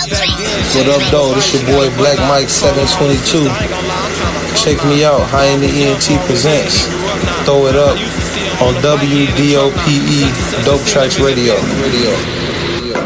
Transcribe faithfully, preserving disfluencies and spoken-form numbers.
What up, though? This your boy Black Mike seven twenty-two. Check me out. High in the E N T presents Throw It Up on W D O P E Dope Tracks Radio. Radio.